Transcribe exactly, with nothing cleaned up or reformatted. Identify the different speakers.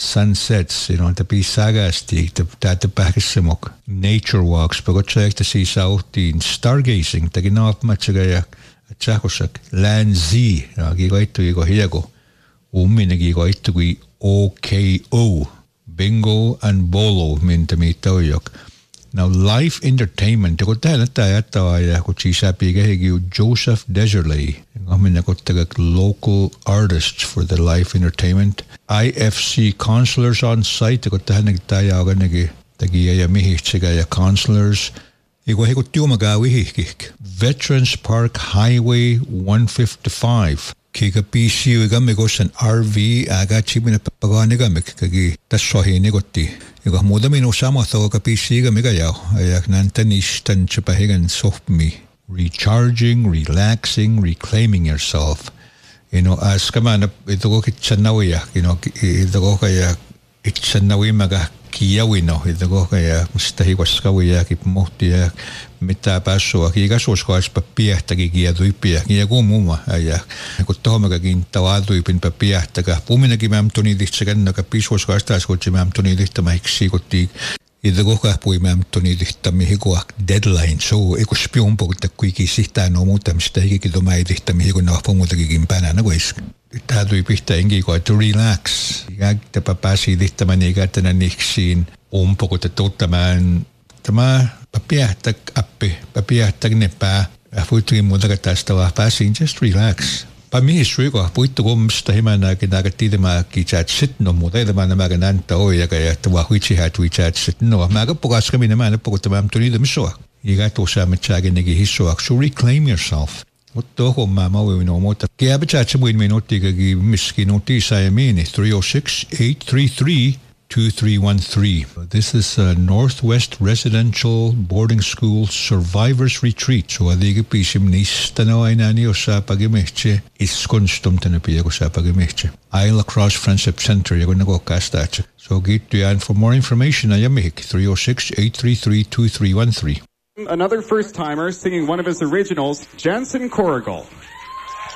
Speaker 1: sunsets, you know, the pisagasti, the the pakisimok, nature walks, but check to see south in stargazing, the ginaf matchagaya, chakosak, land Z, gigoito go hiago, umini gigoito gi O K O, bingo and bolo min to me toyok. Now, life entertainment, ko tala tayo tayo ko chisa piga Joseph Deserley. Kami ko taga local artists for the life entertainment. I F C counselors on site. Ko tayo nagtayo ka nagi tagiya mihi chigaya counselors. Iko hiko tiyo magawi hikik. Veterans Park Highway one fifty-five. Kika P C U kami ko san R V aga chibina pagani kami kagi taswahi ni koti. Iko muda mi no sama thaw ka P C kami kayaw ayak nantanis tan chupahigan soft me. Recharging, relaxing, reclaiming yourself. You know, as kamana ito ko kitsanawiya, you know, ito ko kaya itsanawi maga kiyawi no, ito ko kaya mustahi waskawiya kipmohtiya mitapaso aki kasos ko as papia tagigia duipia kiya kumuma ayak ko to magaging tawado ipin papia taga puminagi mam tuni ditsagan nakapisos ko astas ko mam tuni ditamaiksi ko ti ito ko ka pui mam tuni ditami ko deadline so iko spion po ta kuiki sita no mutam stegi ki domai ditami ko na po mutagi gimpana na guys tado ipista ingi ko to relax gag ta papasi ditamani gata na niksin un poco te totaman tama papia tak appe papia tak nepa afuitri mudaga tastawa passing just relax pa mi isrigo puito gum stahima na kinagati de ma kichat sit no muda de mana magananta o ya kaya tawa huichi hat wichat sit no maga pokas kami na mana poco tamam tuni de miso iga to sa machage negi hiso so reclaim yourself Otto ko mama we no mota kaya bachat chbuin minoti kagi miski noti sa yamini three oh six, eight three three, two three one three. This is a Northwest Residential Boarding School Survivors Retreat. So adigi pisim nista na ay nani o sa pagimehche is kunstum tanapiya ko sa pagimehche. Isle Across Friendship Center yago na ko kastache. So get to yan for more information na yamik three oh six, eight three three, two three one three.
Speaker 2: Another first-timer singing one of his originals, Jansen Corrigal.